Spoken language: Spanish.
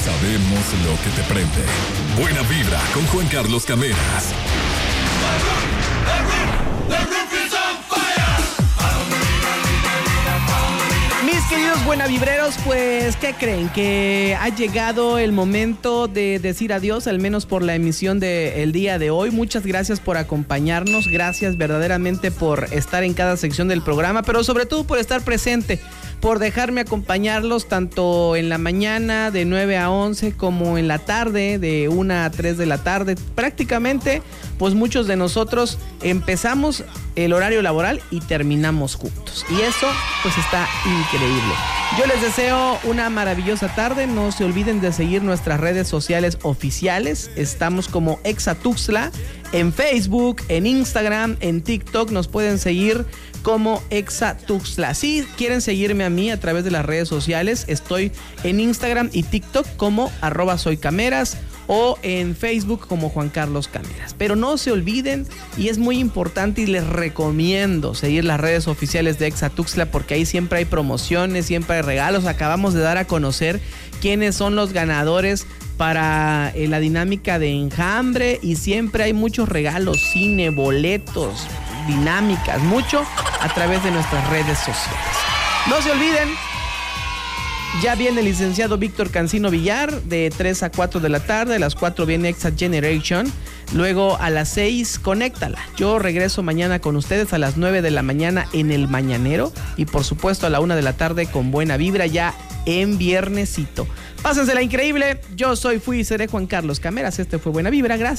sabemos lo que te prende. Buena Vibra con Juan Carlos Cameras. Mis queridos buenavibreros, pues, ¿qué creen? Que ha llegado el momento de decir adiós, al menos por la emisión del día de hoy. Muchas gracias por acompañarnos, gracias verdaderamente por estar en cada sección del programa, pero sobre todo por estar presente, por dejarme acompañarlos tanto en la mañana de 9 a 11 como en la tarde de 1 a 3 de la tarde. Prácticamente, pues muchos de nosotros empezamos el horario laboral y terminamos juntos. Y eso, pues está increíble. Yo les deseo una maravillosa tarde. No se olviden de seguir nuestras redes sociales oficiales. Estamos como Exatuxtla en Facebook, en Instagram, en TikTok. Nos pueden seguir como Exatuxtla. Si quieren seguirme a mí a través de las redes sociales, estoy en Instagram y TikTok como @soycameras o en Facebook como Juan Carlos Cameras. Pero no se olviden, y es muy importante y les recomiendo seguir las redes oficiales de Exatuxtla, porque ahí siempre hay promociones, siempre hay regalos. Acabamos de dar a conocer quiénes son los ganadores para la dinámica de Enjambre, y siempre hay muchos regalos, cine, boletos, dinámicas, mucho a través de nuestras redes sociales. No se olviden, ya viene el licenciado Víctor Cancino Villar de 3 a 4 de la tarde, a las 4 viene Exa Generation, luego a las 6 Conéctala. Yo regreso mañana con ustedes a las 9 de la mañana en El Mañanero, y por supuesto a la 1 de la tarde con Buena Vibra ya en viernesito. Pásensela increíble, yo fui y seré Juan Carlos Cameras, este fue Buena Vibra, gracias.